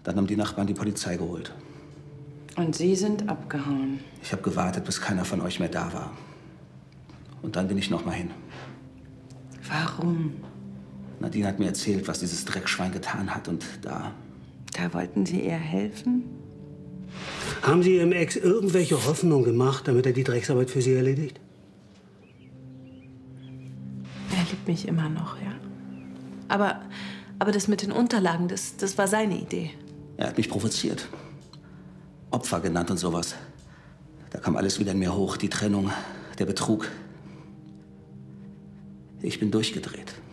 Dann haben die Nachbarn die Polizei geholt. Und Sie sind abgehauen? Ich habe gewartet, bis keiner von euch mehr da war. Und dann bin ich noch mal hin. Warum? Nadine hat mir erzählt, was dieses Dreckschwein getan hat. Und da wollten Sie ihr helfen? Haben Sie Ihrem Ex irgendwelche Hoffnung gemacht, damit er die Drecksarbeit für Sie erledigt? Er liebt mich immer noch, ja. Aber das mit den Unterlagen, das war seine Idee. er hat mich provoziert. Opfer genannt und sowas. Da kam alles wieder in mir hoch. Die Trennung, der Betrug. Ich bin durchgedreht.